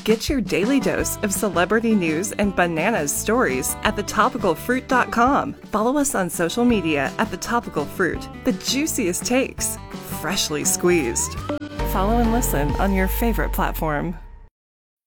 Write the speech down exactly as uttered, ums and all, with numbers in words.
Get your daily dose of celebrity news and bananas stories at the topical fruit dot com. Follow us on social media at The Topical Fruit. The juiciest takes, freshly squeezed. Follow and listen on your favorite platform.